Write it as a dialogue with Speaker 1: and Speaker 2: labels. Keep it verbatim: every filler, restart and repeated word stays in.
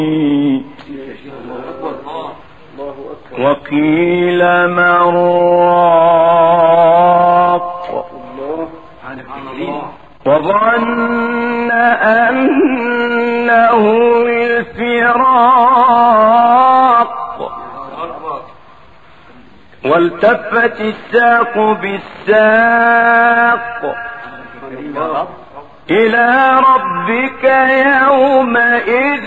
Speaker 1: وقيل من راق وظن أنه الفراق والتفت الساق بالساق إلى ربك يومئذ